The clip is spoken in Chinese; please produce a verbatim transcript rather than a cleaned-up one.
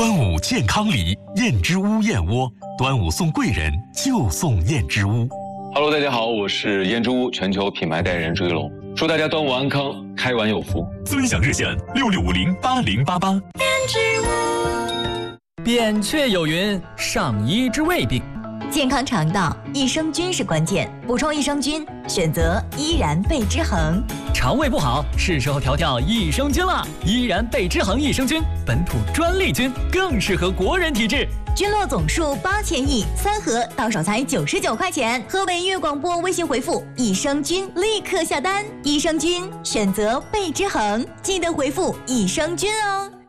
端午健康礼，燕之屋燕窝，端午送贵人就送燕之屋。 Hello， 大家好，我是燕之屋全球品牌代言人朱一龙，祝大家端午安康，开完有福。 尊享热线六六五零八零八八。燕之屋。扁鹊有云：上医之未病。 健康肠道，益生菌是关键，补充益生菌，选择依然贝之恒。 肠胃不好，是时候调调益生菌了。依然贝之恒益生菌，本土专利菌，更适合国人体质。 菌落总数八千亿，三盒到手才九十九块钱。河北粤广播微信回复益生菌，立刻下单。益生菌选择贝之恒，记得回复益生菌哦。